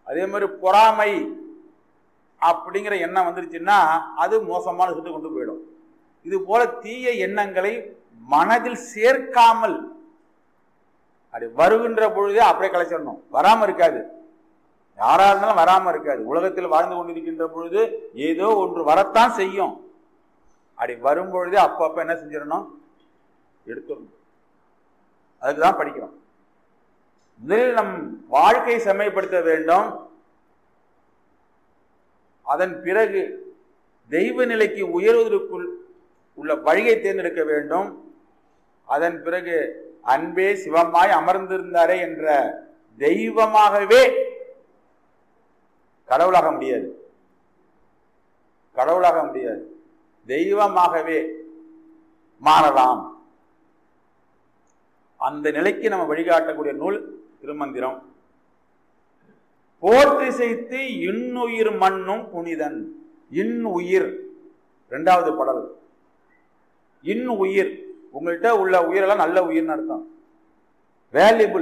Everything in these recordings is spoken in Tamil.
அதே மாதிரி பொறாமை அப்படிங்கிற எண்ணம் வந்துருச்சுன்னா அது மோசமான விஷயத்தை கொண்டு போயிடும். இது போல தீய எண்ணங்களை மனதில் சேர்க்காமல் அப்படி வருகின்ற பொழுதே அப்படியே கலைச்சிடணும். வராம இருக்காது, யாரா இருந்தாலும் வராம இருக்காது. உலகத்தில் வாழ்ந்து கொண்டிருக்கின்ற பொழுது ஏதோ ஒன்று வரத்தான் செய்யும். அப்படி வரும்பொழுதே அப்பப்ப என்ன செஞ்சிடணும், எடுத்துடணும். அதுக்குதான் படிக்கிறோம். முதலில் நம் வாழ்க்கை செம்மைப்படுத்த வேண்டும். அதன் பிறகு தெய்வ நிலைக்கு உயர்வதற்குள் உள்ள வழியை தேர்ந்தெடுக்க வேண்டும். அதன் பிறகு அன்பே சிவமாய் அமர்ந்திருந்தாரே என்ற தெய்வமாகவே கடவுளாக முடியாது, கடவுளாக முடியாது, தெய்வமாகவே மாறலாம். அந்த நிலைக்கு நம்ம வழிகாட்டக்கூடிய நூல் திருமந்திரம். போற்றி செய்து இன்னுயிர் மண்ணும் புனிதன். இன்னுயிர் இரண்டாவது பாடல். இன்னுயிர், உங்கள்கிட்ட உள்ள உயிரெல்லாம் நல்ல உயிர்னு அர்த்தம், வேல்யூபிள்.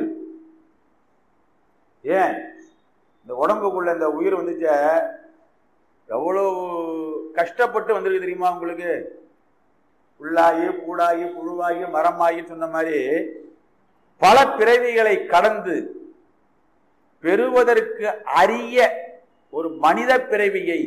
ஏன் இந்த உடம்புக்குள்ள இந்த உயிர் வந்துச்ச எவ்வளவு கஷ்டப்பட்டு வந்திருக்கு தெரியுமா உங்களுக்கு? புல்லாகி பூடாகி புழுவாகி மரமாகி சொன்ன மாதிரி பல பிறவிகளை கடந்து பெறுவதற்கு அரிய ஒரு மனித பிறவியை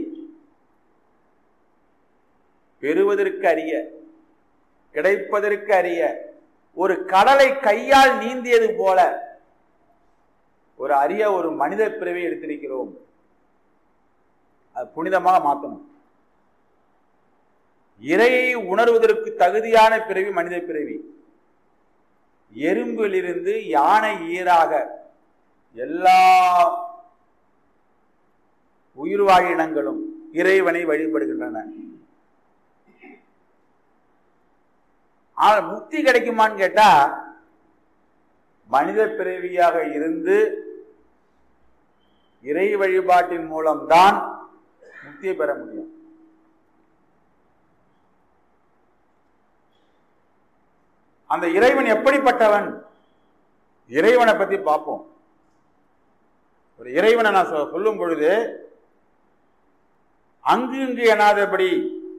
பெறுவதற்கு அரிய, கிடைப்பதற்கு அரிய ஒரு கடலை கையால் நீந்தியது போல ஒரு அரிய ஒரு மனித பிறவியை எடுத்திருக்கிறோம். அது புனிதமாக மாற்றணும். இறையை உணர்வதற்கு தகுதியான பிறவி மனித பிறவி. எறும்பிலிருந்து யானை ஈராக எல்லா உயிர்வாழினங்களும் இறைவனை வழிபடுகின்றன. ஆனால் முக்தி கிடைக்குமான்னு கேட்டா மனித பிறவியாக இருந்து இறை வழிபாட்டின் மூலம்தான் முக்தியை பெற முடியும். அந்த இறைவன் எப்படிப்பட்டவன்? இறைவனை பத்தி பார்ப்போம். ஒரு இறைவனை நான் சொல்லும் பொழுது அங்கு இங்கு எனாதபடி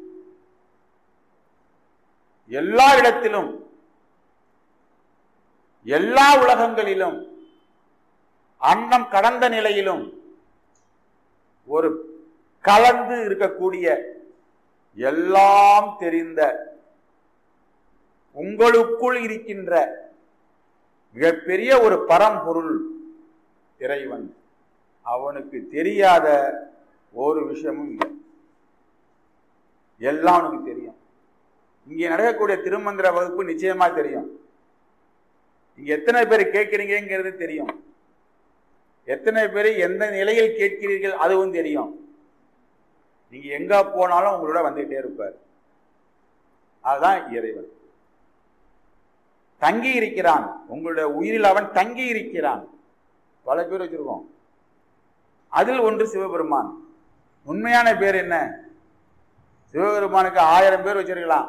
எல்லா இடத்திலும் எல்லா உலகங்களிலும் அன்னம் கடந்த நிலையிலும் ஒரு கலந்து இருக்கக்கூடிய எல்லாம் தெரிந்த உங்களுக்குள் இருக்கின்ற மிகப்பெரிய ஒரு பரம்பொருள் இறைவன். அவனுக்கு தெரியாத ஒரு விஷயமும் இல்லை, எல்லாம் அவனுக்கு தெரியும். இங்கே நடக்கக்கூடிய திருமந்திர வகுப்பு நிச்சயமா தெரியும். இங்க எத்தனை பேர் கேட்கிறீங்கிறது தெரியும், எத்தனை பேர் எந்த நிலையில் கேட்கிறீர்கள் அதுவும் தெரியும். நீங்க எங்க போனாலும் உங்களோட வந்துகிட்டே இருப்பார். அதுதான் இறைவன். தங்கி இருக்கிறான், உங்களுடைய உயிரில் அவன் தங்கி இருக்கிறான். பல பேர் வச்சிருக்கோம், அதில் ஒன்று சிவபெருமான். உண்மையான பேர் என்ன? சிவபெருமானுக்கு 1000 பேர் வச்சிருக்கலாம்.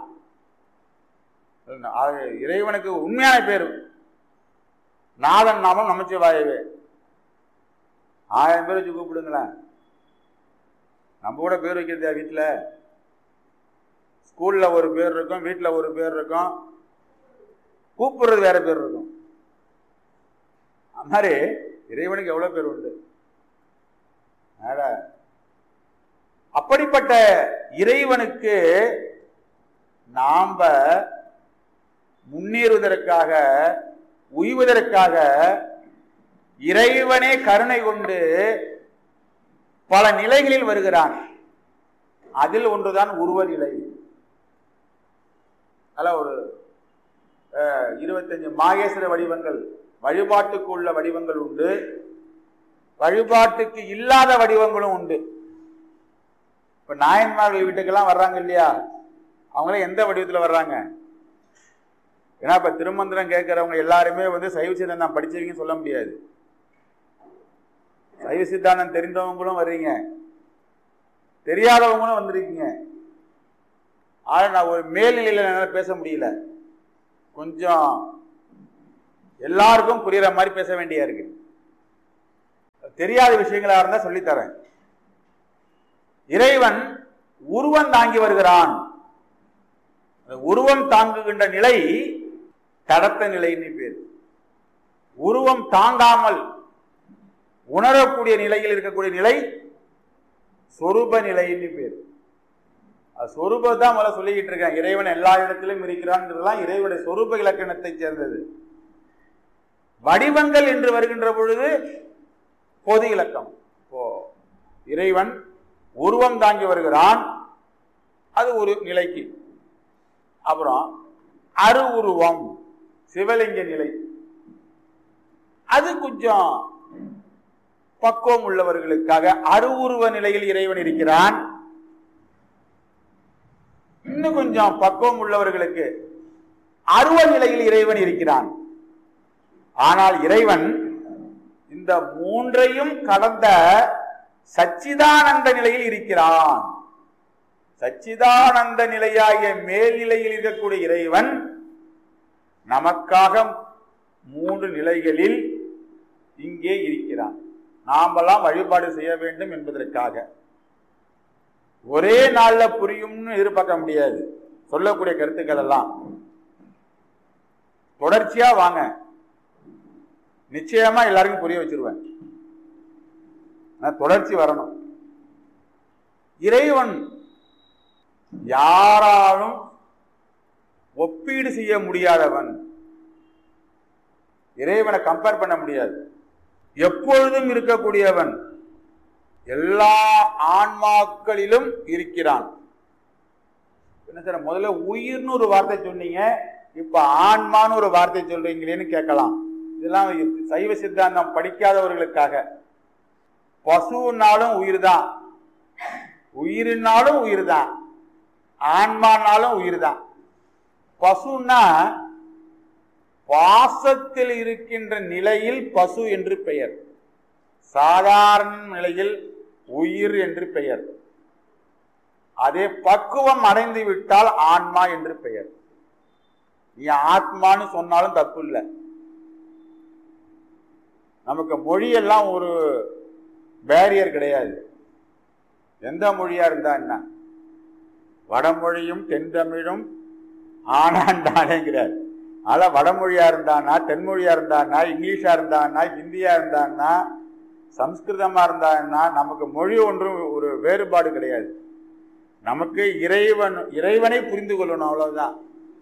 இறைவனுக்கு உண்மையான பேர் நாதன் நாமம் நமச்சிவாயவே. 1000 பேர் வச்சு கூப்பிடுங்களேன். நம்ம கூட பேர் வைக்கிறதா? வீட்டில் ஸ்கூல்ல ஒரு பேர் இருக்கும், வீட்டில் ஒரு பேர் இருக்கும், கூப்பிடுறது வேற பேர் இருக்கும். அது மாதிரி இறைவனுக்கு எவ்வளவு பேர் உண்டு. அப்படிப்பட்ட இறைவனுக்கு நாம முன்னேறுவதற்காக உய்வதற்காக இறைவனே கருணை கொண்டு பல நிலைகளில் வருகிறான். அதில் ஒன்றுதான் உருவ நிலை. அதில் ஒரு 25 மாகேஸ்வர வடிவங்கள், வழிபாட்டுக்கு உள்ள வடிவங்கள் உண்டு, வழிபாட்டுக்கு இல்லாத வடிவங்களும் உண்டு. இப்ப நாயன்மார்கள் வீட்டுக்கெல்லாம் வர்றாங்க இல்லையா, அவங்களாம் எந்த வடிவத்தில் வர்றாங்க? ஏன்னா இப்ப திருமந்திரம் கேட்கிறவங்க எல்லாருமே சைவ சித்தாந்தம் படிச்சவங்கன்னு சொல்ல முடியாது. சைவ சித்தாந்தம் தெரிந்தவங்களும் வர்றீங்க, தெரியாதவங்களும் வந்திருக்கீங்க. ஆனா நான் ஒரு மேல்நிலையில என்னால பேச முடியல, கொஞ்சம் எல்லாருக்கும் புரியுற மாதிரி பேச வேண்டியா இருக்கு. தெரியாத விஷயங்களா இருந்தா சொல்லித்தரேன். இறைவன் உருவம் தாங்கி வருகிறான். உருவம் தாங்குகின்ற நிலை கடத்த நிலைன்னு பேர். உருவம் தாங்காமல் உணரக்கூடிய நிலையில் இருக்கக்கூடிய நிலை சொரூப நிலைன்னு பேர். சொரூபத்தான் முதல்ல சொல்லிக்கிட்டு இருக்கேன். இறைவன் எல்லா இடத்திலும் இருக்கிறான். இறைவனுடைய சொரூப இலக்கணத்தை சேர்ந்தது. வடிவங்கள் என்று வருகின்ற பொழுது பொது இலக்கம். இறைவன் உருவம் தாங்கி வருகிறான், அது ஒரு நிலைக்கு. அப்புறம் அரு உருவம் சிவலிங்க நிலை, அது கொஞ்சம் பக்குவம் உள்ளவர்களுக்காக அரு உருவ நிலையில் இறைவன் இருக்கிறான். இன்னும் கொஞ்சம் பக்குவம் உள்ளவர்களுக்கு அருவ நிலையில் இறைவன் இருக்கிறான். ஆனால் இறைவன் இந்த மூன்றையும் கடந்த சச்சிதானந்த நிலையில் இருக்கிறான். சச்சிதானந்த நிலையாகிய மேல்நிலையில் இருக்கக்கூடிய இறைவன் நமக்காக மூன்று நிலைகளில் இங்கே இருக்கிறான். நாமெல்லாம் வழிபாடு செய்ய வேண்டும் என்பதற்காக. ஒரே நாள்ல புரியும்னு எதிர்பார்க்க முடியாது. சொல்லக்கூடிய கருத்துக்கள் எல்லாம் தொடர்ச்சியா வாங்க, நிச்சயமா எல்லாருக்கும் புரிய வச்சிருவேன். தொடர்ச்சி வரணும். இறைவன் யாராலும் ஒப்பீடு செய்ய முடியாதவன். இறைவனை கம்பேர் பண்ண முடியாது. எப்பொழுதும் இருக்கக்கூடியவன். எல்லா ஆன்மாக்களிலும் இருக்கிறான். என்ன சார், முதல்ல உயிர்னு ஒரு வார்த்தை சொன்னீங்க, இப்ப ஆன்மான்னு ஒரு வார்த்தை சொல்றீங்களேன்னு கேட்கலாம். இதெல்லாம் சைவ சித்தாந்தம் படிக்காதவர்களுக்காக. பசுனாலும் உயிர் தான், உயிரினாலும் உயிர் தான், ஆன்மானாலும் உயிர் தான். பசுன்னா பாசத்தில் இருக்கின்ற நிலையில் பசு என்று பெயர், சாதாரண நிலையில் உயிர் என்று பெயர். அதே பக்குவம் அடைந்து விட்டால் ஆன்மா என்று பெயர். நீ ஆத்மான்னு சொன்னாலும் தப்பு இல்லை. நமக்கு மொழியெல்லாம் ஒரு பேரியர் கிடையாது. எந்த மொழியா இருந்தா என்ன, வடமொழியும் தென் தமிழும் ஆனாண்டானேங்கிறார். ஆனா வடமொழியா இருந்தானா, தென்மொழியா இருந்தானா, இங்கிலீஷா இருந்தானா, ஹிந்தியா இருந்தானா, சம்ஸ்கிருதமா இருந்தான்னா, நமக்கு மொழி ஒன்றும் ஒரு வேறுபாடு கிடையாது. நமக்கு இறைவனை புரிந்து கொள்ளணும், அவ்வளவுதான்.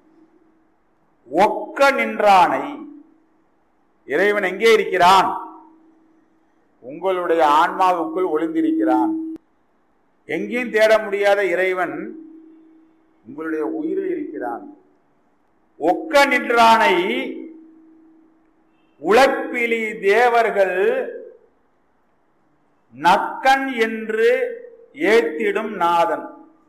ஒக்க நின்றானை, இறைவன் எங்கே இருக்கிறான்? உங்களுடைய ஆன்மாவுக்குள் ஒளிந்திருக்கிறான். எங்கேயும் தேட முடியாத இறைவன் உங்களுடைய உயிரில் இருக்கிறான். ஒக்க நின்றானை உலப்பிலி தேவர்கள் நக்கன் என்று ஏத்திடும் நாதன்.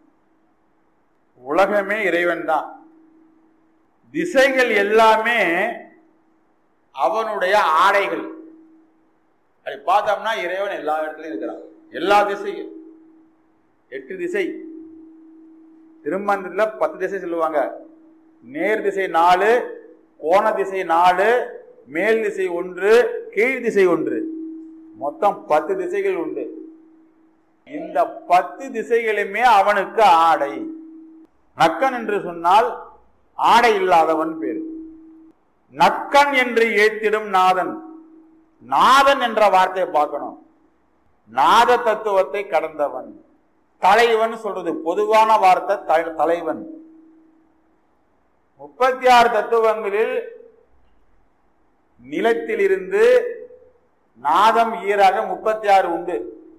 உலகமே இறைவன் தான். திசைகள் எல்லாமே அவனுடைய ஆடைகள். அப்படி பார்த்தோம்னா இறைவன் எல்லா இடத்துலையும் இருக்கிறான். எல்லா திசைகள், 8 திசை. திருமந்திரத்துல 10 திசை சொல்லுவாங்க. நேர் திசை 4, கோண திசை 4, மேல் திசை 1, கீழ் திசை 1, மொத்தம் 10 திசைகள் உண்டு. இந்த 10 திசைகளுமே அவனுக்கு ஆடை. நக்கன் என்று சொன்னால் ஆடை இல்லாதவன் பேரு. நக்கன் என்று ஏத்திடும் நாதன். நாதன் என்ற வார்த்தையை பார்க்கணும். நாத தத்துவத்தை கடந்தவன். தலைவன் சொல்றது பொதுவான வார்த்தை, தலைவன். 36 தத்துவங்களில் நிலத்திலிருந்து நாதம் ஈராக 36 உண்டு.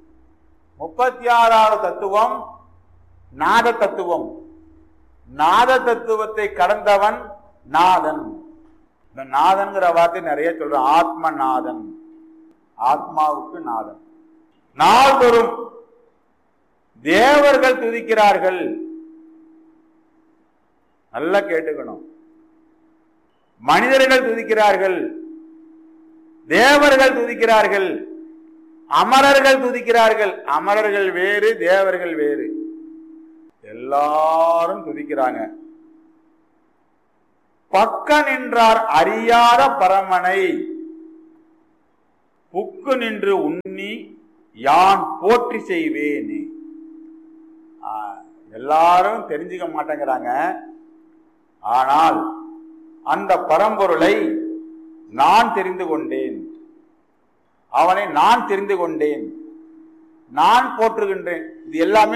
36வது தத்துவம் நாத தத்துவம். நாத தத்துவத்தை கடந்தவன் நாதன். இந்த நாதன்கிற வார்த்தை நிறைய சொல்றோம். ஆத்ம நாதன், ஆத்மாவுக்கு நாதன். நாள்தோறும் தேவர்கள் துதிக்கிறார்கள். நல்லா கேட்டுக்கணும். மனிதர்கள் துதிக்கிறார்கள், தேவர்கள் துதிக்கிறார்கள், அமரர்கள் துதிக்கிறார்கள். அமரர்கள் வேறு, தேவர்கள் வேறு. எல்லாரும் துதிக்கிறாங்க. பக்க நின்றார் அறியாத பரமனை. புக்கு நின்று உண்ணி யான் போற்றி செய்வேன். எல்லாரும் தெரிஞ்சுக்க மாட்டேங்கிறாங்க. ஆனால் அந்த பரம்பொருளை நான் தெரிந்து கொண்டேன், அவனை நான் தெரிந்து கொண்டேன், நான் போற்றுகின்றேன். இது எல்லாமே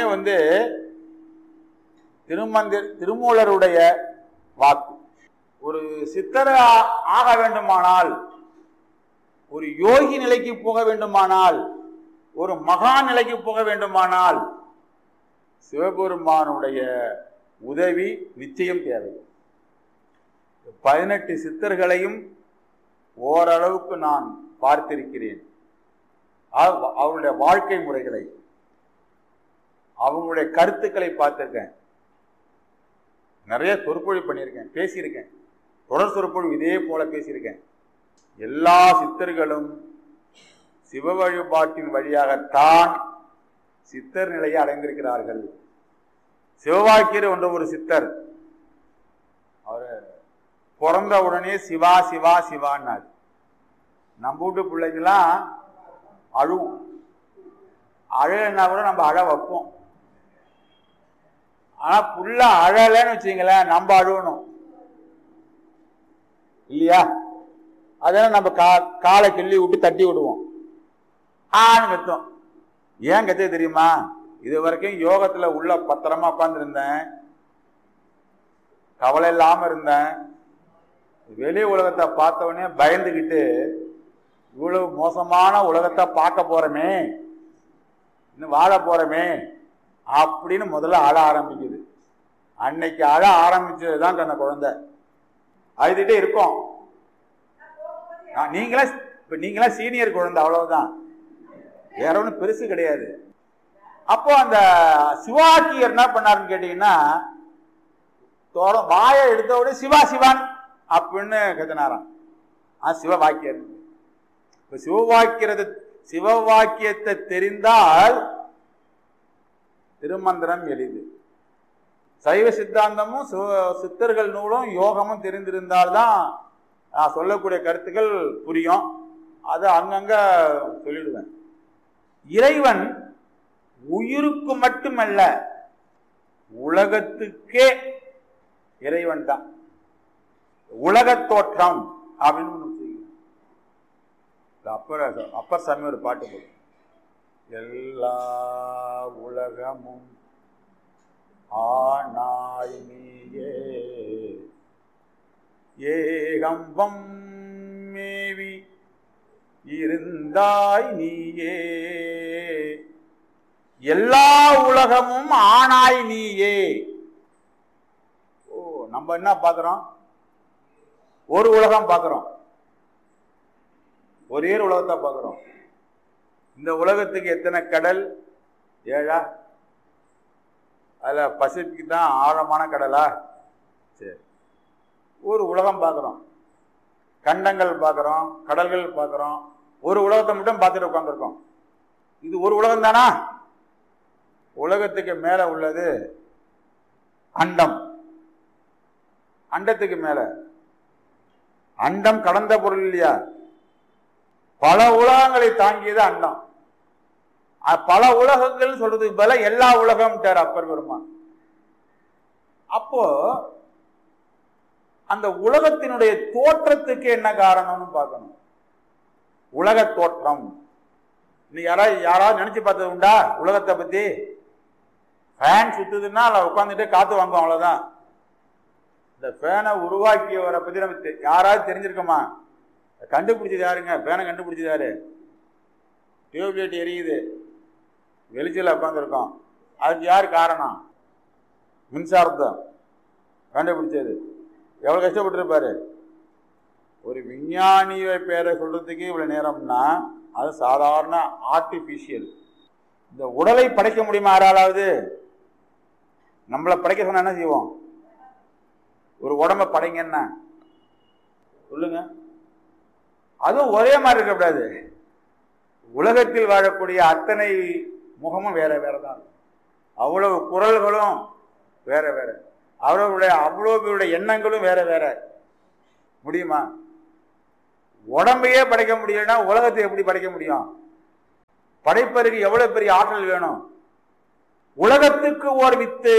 திருமூலருடைய வாக்கு. ஒரு சித்தர் ஆக வேண்டுமானால், ஒரு யோகி நிலைக்கு போக வேண்டுமானால், ஒரு மகா நிலைக்கு போக வேண்டுமானால் சிவபெருமானுடைய உதவி நிச்சயம் தேவை. 18 சித்தர்களையும் ஓரளவுக்கு நான் பார்த்திருக்கிறேன். அவருடைய வாழ்க்கை முறைகளை, அவங்களுடைய கருத்துக்களை பார்த்திருக்கேன். நிறைய சொற்பொழிவு பண்ணியிருக்கேன், பேசியிருக்கேன். தொடர் சொற்பொழிவு இதே போல பேசியிருக்கேன். எல்லா சித்தர்களும் சிவ வழிபாட்டின் வழியாகத்தான் சித்தர் நிலையை அடைந்திருக்கிறார்கள். சிவவாக்கியர் என்ற ஒரு சித்தர், அவரு பிறந்த உடனே சிவா சிவா சிவான்னார். நம்ம வீட்டு பிள்ளைங்கெல்லாம் அழுவும். அழலைன்னா கூட நம்ம அழ வைப்போம். ஆனா புள்ள அழலைன்னு வச்சுங்களேன், நம்ம அழுவணும் இல்லையா? அதெல்லாம் நம்ம காலை கிள்ளி விட்டு தட்டி விடுவோம். ஆன்னு கத்தும். ஏன் கத்து தெரியுமா? இது வரைக்கும் யோகத்துல உள்ள பத்திரமா உட்கார்ந்துருந்தேன், கவலை இல்லாம இருந்தேன். வெளி உலகத்தை பார்த்தவொடனே பயந்துகிட்டு, இவ்வளவு மோசமான உலகத்தை பார்க்க போறமே, இன்னும் வாழ போறமே அப்படின்னு முதல்ல அழ ஆரம்பிக்குது. அன்னைக்கு அழ ஆரம்பிச்சதுதான் அந்த குழந்தை. அழுதுட்டே இருக்கும். நீங்களா சீனியர் குழந்தை, அவ்வளவுதான், வேற ஒன்றும் பெருசு கிடையாது. அப்போ அந்த சிவாக்கியர் என்ன பண்ணாருன்னு கேட்டீங்கன்னா, வாயை எடுத்த உடனே சிவா சிவான் அப்படின்னு கத்தினாராம். சிவவாக்கியர். இப்ப சிவவாக்கியத்தை தெரிந்தால் திருமந்திரம் எளிது. சைவ சித்தாந்தமும் சித்தர்கள் நூலும் யோகமும் தெரிந்திருந்தால்தான் சொல்லக்கூடிய கருத்துக்கள் புரியும். அதை அங்கங்க சொல்லிடுவேன். இறைவன் உயிருக்கு மட்டுமல்ல, உலகத்துக்கே இறைவன் தான். உலகத் தோற்றம் அப்படின்னு அப்பர் சாமி ஒரு பாட்டு போடும். எல்லா உலகமும் ஆனாய் நீயே, ஏகம்பம் மேவி இருந்தாய் நீயே, எல்லா உலகமும் ஆனாய் நீயே. நம்ம என்ன பார்க்கிறோம்? ஒரு உலகம் பார்க்கிறோம், ஒரே உலகத்தை பார்க்கிறோம். இந்த உலகத்துக்கு எத்தனை கடல்? 7. அதுல பசிபிக் தான் ஆழமான கடலா? சரி, ஒரு உலகம் பார்க்கிறோம், கண்டங்கள் பார்க்கிறோம், கடல்கள் பார்க்கிறோம். ஒரு உலகத்தை மட்டும் பார்த்துட்டு உட்காந்துருக்கோம். இது ஒரு உலகம் தானா? உலகத்துக்கு மேல உள்ளது அண்டம். அண்டத்துக்கு மேல அண்டம் கடந்த பொருள் இல்லையா? பல உலகங்களை தாங்கியது அண்டம். பல உலகங்கள் சொல்றதுக்கு பதிலா எல்லா உலகம் அப்பர் பெருமான். அப்போ அந்த உலகத்தினுடைய தோற்றத்துக்கு என்ன காரணம்னு பார்க்கணும். உலக தோற்றம் நீ யாராவது நினைச்சு பார்த்தது உண்டா? உலகத்தை பத்தி ஃபேன் சுத்துதுன்னா உட்காந்துட்டு காத்து வாங்குவோம், அவ்வளவுதான். இந்த ஃபேனை உருவாக்கியவரை பத்தி நம்ம யாராவது தெரிஞ்சிருக்கோமா? கண்டுபிடிச்சது யாருங்க? ஃபேனை கண்டுபிடிச்சது யாரு? டியூப்லைட் எரியுது, வெளிச்சல உட்காந்துருக்கோம், அதுக்கு யாரு காரணம்? மின்சாரத்தை கண்டுபிடிச்சது. எவ்வளவு கஷ்டப்பட்டிருப்பாரு. ஒரு விஞ்ஞானிய பேரை சொல்றதுக்கு இவ்வளவு நேரம்னா அது சாதாரண ஆர்டிபிஷியல். இந்த உடலை படைக்க முடியுமா யாராலாவது? நம்மளை படைக்க சொன்னா என்ன செய்வோம்? ஒரு உடம்ப படைங்கன்னா சொல்லுங்க. அதுவும் ஒரே மாதிரி இருக்கக்கூடாது. உலகத்தில் வாழக்கூடிய அத்தனை முகமும் வேற வேறதான். அவ்வளவு குரல்களும் வேற வேற, அவ்வளவு எண்ணங்களும் வேற வேற. முடியுமா? உடம்பையே படைக்க முடியலன்னா உலகத்தை எப்படி படைக்க முடியும்? படைப்பதற்கு எவ்வளவு பெரிய ஆற்றல் வேணும்? உலகத்துக்கு ஓர் வித்து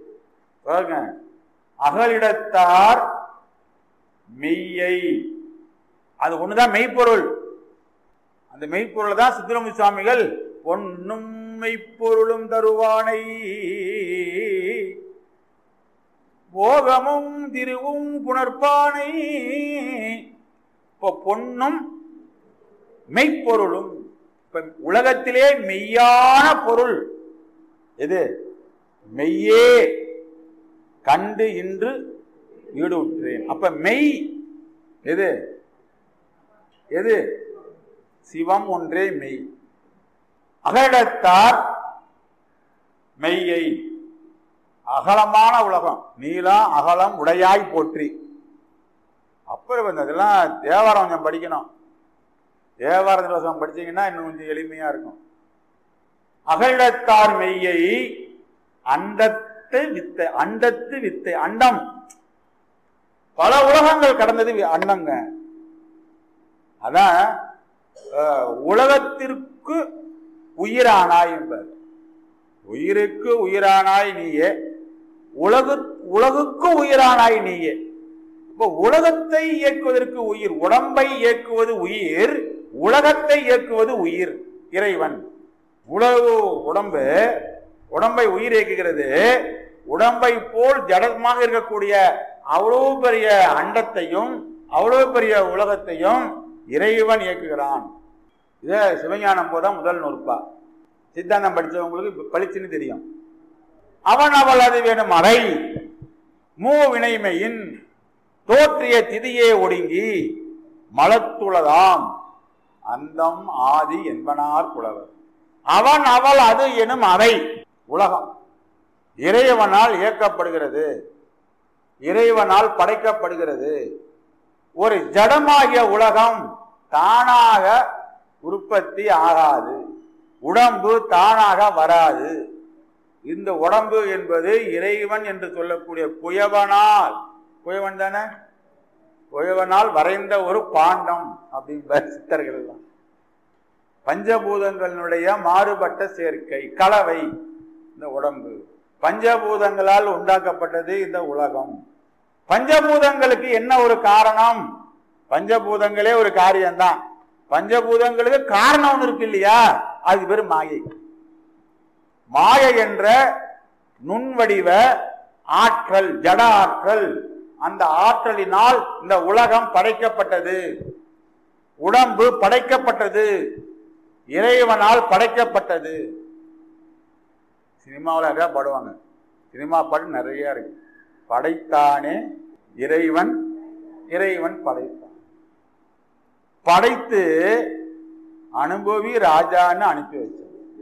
அகலிடத்தார் மெய்யை, அது ஒண்ணுதான் மெய்ப்பொருள். அந்த மெய்ப்பொருள் தான் சித்தராம சுவாமிகள் பொன்னும் மெய்ப்பொருளும் தருவானை போகமும் திருவும் புணர்ப்பானை. இப்போ பொன்னும் மெய்ப்பொருளும், இப்ப உலகத்திலே மெய்யான பொருள் எது? மெய்யே கண்டு இன்று ஈடுற்றேன். அப்ப மெய் எது? எது? சிவம் ஒன்றே மெய். அகலத்தார் மெய்யை, அகலமான உலகம், நீளம் அகலம் உடையாய் போற்றி. அப்புறம் இதெல்லாம் தேவாரம் கொஞ்சம் படிக்கணும். தேவார திவசம் படிச்சீங்கன்னா இன்னும் கொஞ்சம் எளிமையா இருக்கும். அகலத்தார் மெய்யை அண்டத்து வித்தை, அண்டத்து வித்தை, அண்டம் பல உலகங்கள் கடந்தது அண்டங்க. அதான் உலகத்திற்கு உயிரானாய் என்பது. உயிருக்கு உயிரானாய் நீயே, உலகுக்கு உயிரானாய் நீயே. இப்போ உலகத்தை இயக்குவதற்கு உயிர், உடம்பை இயக்குவது உயிர், உலகத்தை இயக்குவது உயிர் இறைவன். உடம்பை உயிர் இயக்குகிறது. உடம்பை போல் ஜடமாக இருக்கக்கூடிய அவ்வளவு பெரிய அண்டத்தையும் அவ்வளவு பெரிய உலகத்தையும் இறைவன் இயக்குகிறான். இத சிவஞானம் போதான் முதல் நூற்பா. சித்தாந்தம் படிச்சவங்களுக்கு பளிச்சுன்னு தெரியும். அவன் அவள் அது வேணும் அறை மூ வினைமையின் தோற்றிய திதியே ஒடுங்கி மலத்துளதாம் அந்தம் ஆதி என்பனார் புலவர். அவன் அவள் அது எனும் அறை உலகம் இறைவனால் இயக்கப்படுகிறது, இறைவனால் படைக்கப்படுகிறது. ஒரு ஜடமாகிய உலகம் தானாக உற்பத்தி ஆகாது, உடம்பு தானாக வராது. இந்த உடம்பு என்பது இறைவன் என்று சொல்லக்கூடிய குயவனால், குயவன் தானே, குயவனால் வரைந்த ஒரு பாண்டம் அப்படின்ற சித்தர்கள் எல்லாம். பஞ்சபூதங்களுடைய மாறுபட்ட சேர்க்கை கலவை இந்த உடம்பு. பஞ்சபூதங்களால் உண்டாக்கப்பட்டது இந்த உலகம். பஞ்சபூதங்களுக்கு என்ன ஒரு காரணம்? பஞ்சபூதங்களே ஒரு காரியம்தான். பஞ்சபூதங்களுக்கு காரணம் ஒன்று இருக்கு இல்லையா, அது பேரு மாயை. மாயை என்ற நுண்வடிவ ஆற்றல், ஜட ஆற்றல், அந்த ஆற்றலினால் இந்த உலகம் படைக்கப்பட்டது, உடம்பு படைக்கப்பட்டது, இறைவனால் படைக்கப்பட்டது. சினிமாவில் பாடுவாங்க, சினிமா பாட்டு நிறைய இருக்கு. படைத்தானே இறைவன், இறைவன் படைத்தான், படைத்து அனுபவி ராஜான்னு அனுப்பி வச்சான்.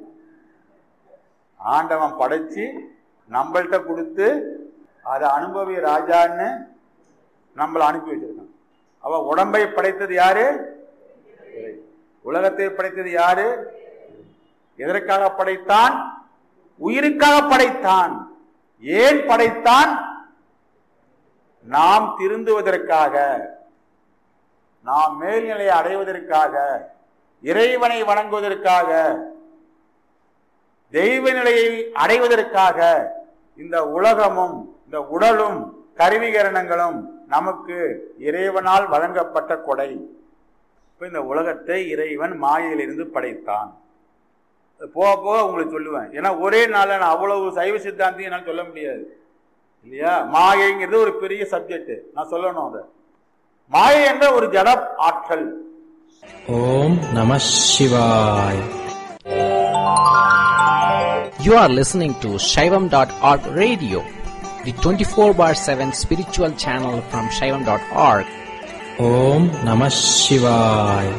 ஆண்டவன் படைச்சு நம்மள்கிட்ட கொடுத்து அதை அனுபவி ராஜான்னு நம்மளை அனுப்பி வச்சிருக்கான். அவ உடம்பை படைத்தது யாரு? உலகத்தை படைத்தது யாரு? எதற்காக படைத்தான்? உயிருக்காக படைத்தான். ஏன் படைத்தான்? நாம் திருந்துவதற்காக, நாம் மேல்நிலையை அடைவதற்காக, இறைவனை வணங்குவதற்காக, தெய்வ நிலையை அடைவதற்காக இந்த உலகமும் இந்த உடலும் கருவிகரணங்களும் நமக்கு இறைவனால் வழங்கப்பட்ட கொடை. இந்த உலகத்தை இறைவன் மாயையிலிருந்து படைத்தான். போக போக உங்களுக்கு சொல்லுவேன். ஏன்னா ஒரே நாள் நான் அவ்வளவு சைவ சித்தாந்தி என்னால் சொல்ல முடியாது இல்லையா. மாயைங்கிறது ஒரு பெரிய சப்ஜெக்ட், நான் சொல்லணும். அதை மாயை என்ற ஒரு ஜட ஆற்றல். ஓம் நம சிவாய். You are listening to Shaivam.org radio, the 24/7 spiritual channel from Shaivam.org. Om Namah Shivaya.